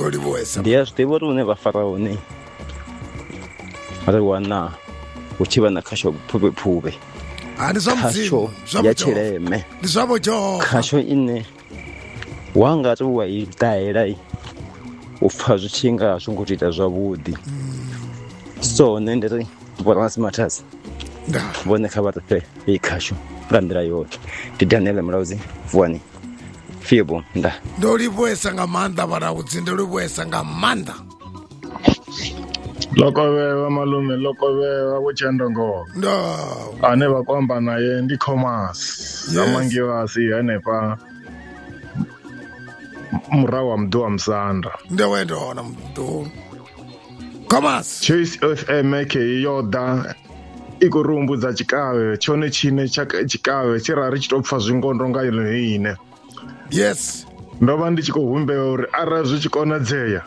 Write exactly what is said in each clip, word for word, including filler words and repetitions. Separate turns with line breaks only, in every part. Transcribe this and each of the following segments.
Ndoli boesa.
Ndiye zwiḓivha uri hune vha fara hone ri wana hu tshi vha na khasho phuvhephuvhe.
Ndi zwa mudzimu,
zwa ya tshileme.
Ndi zwa bojo.
Khasho ine wanga tou wa i daela i u pfa zwi tshi nga zwi ngo ita zwavhuḓi. So nṋe ndi ri Borasi Matters
nda
vhone kha vha ṱe i khasho nga nḓila yoṱhe. Ndi Daniel Mlauzi Vuwani Fibo nda.
Ndoli boesa nga maanḓa vharaudzi, ndoli boesa nga maanḓa.
Lokoveva malume lokoveva vuchendongo
ndo
ane vha kwamba naye ndi Thomas Zamangivasi hanefha murahu wa mdu wa Msanda
ndo wendo na mdu Thomas
Chase F M ke yoda ikurumbu dza tshikave tshone tshine tsha tshikave tshirari tshi to pfa zwingondo nga ine.
Yes
ndo vha ndi tshi khou humbela uri ara zwi tshi konadzea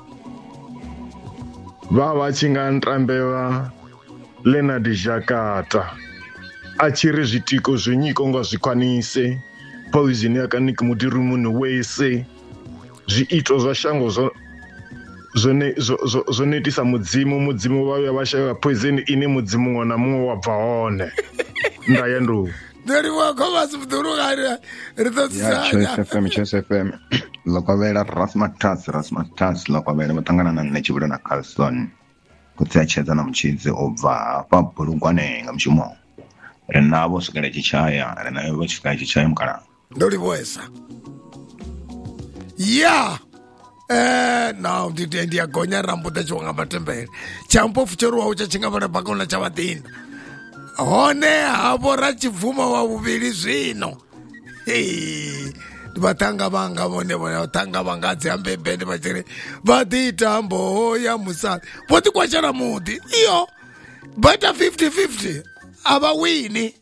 va va tshi nga ntambela Leonard Jakata a tshi ri zwitiko zwinyiko nga zwikhwanise poison ya kaniki mudirumuni wese zwiito zwa shango zwo zwone zwone tisa mudzimu mudzimu vha ya vhashaya poison ine mudzimu wana muṅwe wa bva hone nda ya ndo
ndari wa Thomas muduru ri ri to
tsaya F M Chess F M Lokovela Rasmatas Rasmatas Lokovela matangana na nne chibula na Carlson kutsacheza na mchidzi obva pa bulungwane nga mshumo renavo sikale chichaya renayo vachika chichaya mkala
ndoli boesa ya eh now did India gonya rambuta chonga batembele champo fucherwa ucha chinga bana bakona cha vadina hone havo ra chivuma wa vuvili zvino hey vatanga vanga vone vone vatanga vanga dziambebe ndi vachiri vaditambo ya musati voti kwachana muti iyo bata fifty fifty ava wini